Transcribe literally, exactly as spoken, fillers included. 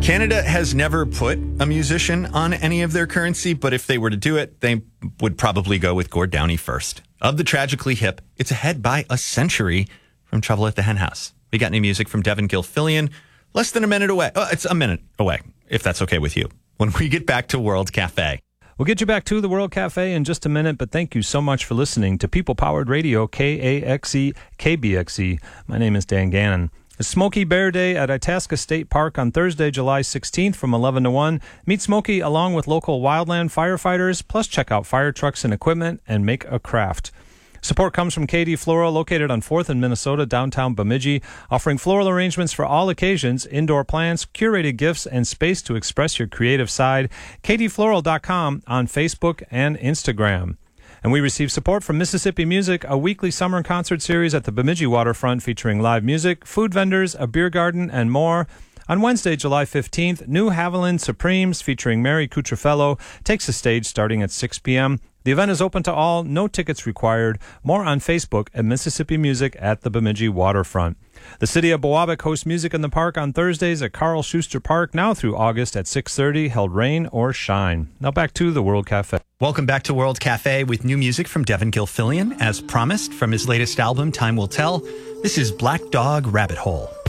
Canada has never put a musician on any of their currency, but if they were to do it, they would probably go with Gord Downie first. Of the Tragically Hip, it's ahead by a century from Trouble at the Hen House. We got new music from Devin Gilfillian, less than a minute away. Oh, it's a minute away, if that's okay with you, when we get back to World Cafe. We'll get you back to the World Cafe in just a minute, but thank you so much for listening to People Powered Radio, K A X E, K B X E. My name is Dan Gannon. It's Smokey Bear Day at Itasca State Park on Thursday, July sixteenth from eleven to one. Meet Smokey along with local wildland firefighters, plus check out fire trucks and equipment and make a craft. Support comes from K D Floral, located on fourth in Minnesota, downtown Bemidji, offering floral arrangements for all occasions, indoor plants, curated gifts, and space to express your creative side. K D floral dot com on Facebook and Instagram. And we receive support from Mississippi Music, a weekly summer concert series at the Bemidji waterfront featuring live music, food vendors, a beer garden, and more. On Wednesday, July fifteenth, New Haviland Supremes featuring Mary Cutrofello takes the stage starting at six p.m. The event is open to all, no tickets required. More on Facebook at Mississippi Music at the Bemidji waterfront. The City of Bowabic hosts music in the park on Thursdays at Carl Schuster Park, now through August at six thirty, held rain or shine. Now back to the World Cafe. Welcome back to World Cafe with new music from Devin Gilfillian, as promised from his latest album, Time Will Tell. This is Black Dog Rabbit Hole.